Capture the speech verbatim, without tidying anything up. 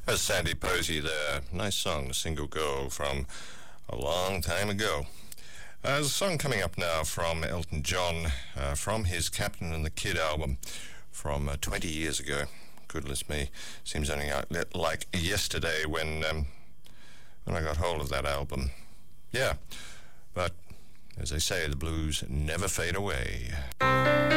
That's Sandy Posey there. Nice song, Single Girl, from a long time ago. Uh, there's a song coming up now from Elton John, uh, from his Captain and the Kid album from uh, twenty years ago. Goodness me, seems only like yesterday when, um, when I got hold of that album. Yeah, but as they say, the blues never fade away.